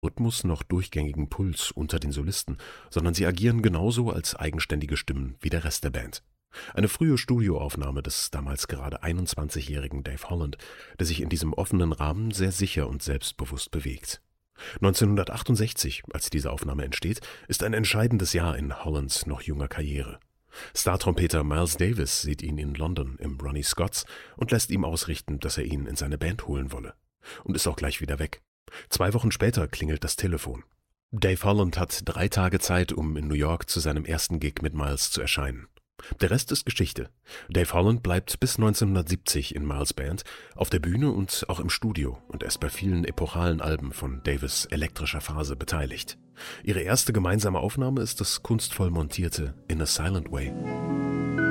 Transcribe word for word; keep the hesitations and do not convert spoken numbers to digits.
Rhythmus noch durchgängigen Puls unter den Solisten, sondern sie agieren genauso als eigenständige Stimmen wie der Rest der Band. Eine frühe Studioaufnahme des damals gerade einundzwanzigjährigen Dave Holland, der sich in diesem offenen Rahmen sehr sicher und selbstbewusst bewegt. neunzehnhundertachtundsechzig, als diese Aufnahme entsteht, ist ein entscheidendes Jahr in Hollands noch junger Karriere. Star-Trompeter Miles Davis sieht ihn in London im Ronnie Scott's und lässt ihm ausrichten, dass er ihn in seine Band holen wolle. Und ist auch gleich wieder weg. Zwei Wochen später klingelt das Telefon. Dave Holland hat drei Tage Zeit, um in New York zu seinem ersten Gig mit Miles zu erscheinen. Der Rest ist Geschichte. Dave Holland bleibt bis neunzehnhundertsiebzig in Miles' Band, auf der Bühne und auch im Studio und er ist bei vielen epochalen Alben von Davis' elektrischer Phase beteiligt. Ihre erste gemeinsame Aufnahme ist das kunstvoll montierte In a Silent Way.